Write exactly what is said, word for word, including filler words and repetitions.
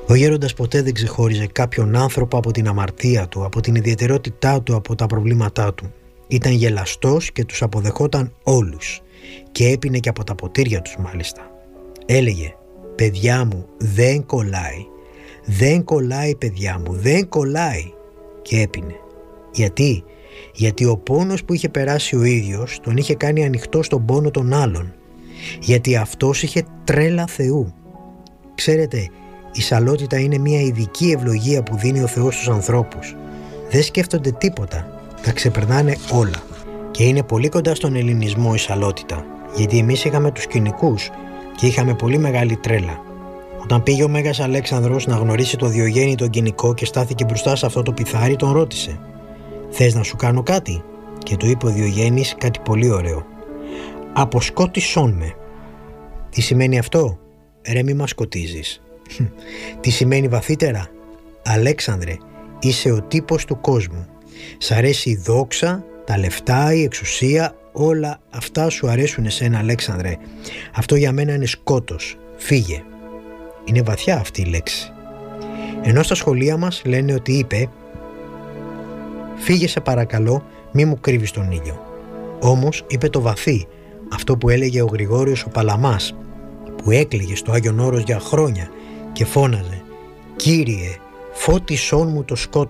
Ο γέροντας ποτέ δεν ξεχώριζε κάποιον άνθρωπο από την αμαρτία του, από την ιδιαιτερότητά του, από τα προβλήματά του. Ήταν γελαστός και τους αποδεχόταν όλους και έπινε και από τα ποτήρια τους μάλιστα. Έλεγε «Παιδιά μου, δεν κολλάει, δεν κολλάει παιδιά μου, δεν κολλάει» και έπινε. Γιατί? Γιατί ο πόνος που είχε περάσει ο ίδιος τον είχε κάνει ανοιχτό στον πόνο των άλλων. Γιατί αυτός είχε τρέλα Θεού. Ξέρετε, η σαλότητα είναι μια ειδική ευλογία που δίνει ο Θεός στους ανθρώπους. Δεν σκέφτονται τίποτα, τα ξεπερνάνε όλα. Και είναι πολύ κοντά στον ελληνισμό η σαλότητα, γιατί εμείς είχαμε τους κοινικούς και είχαμε πολύ μεγάλη τρέλα. Όταν πήγε ο Μέγας Αλέξανδρος να γνωρίσει το Διογέννη τον κοινικό και στάθηκε μπροστά σε αυτό το πιθάρι, τον ρώτησε «Θες να σου κάνω κάτι?» Και του είπε ο Διογέννης κάτι πολύ ωραίο. «Αποσκότησόν με». Τι σημαίνει αυτό? Ρε μη μας σκοτίζεις. Τι σημαίνει βαθύτερα? Αλέξανδρε, είσαι ο τύπος του κόσμου. Σ' αρέσει η δόξα, τα λεφτά, η εξουσία, όλα αυτά σου αρέσουν εσένα, Αλέξανδρε. Αυτό για μένα είναι σκότος. Φύγε. Είναι βαθιά αυτή η λέξη. Ενώ στα σχολεία μας λένε ότι είπε «Φύγε σε παρακαλώ, μη μου κρύβεις τον ήλιο». Όμως είπε το βαθύ, αυτό που έλεγε ο Γρηγόριος ο Παλαμάς, που έκλαιγε στο Άγιον Όρος για χρόνια και φώναζε «Κύριε, φώτισόν μου το σκότος».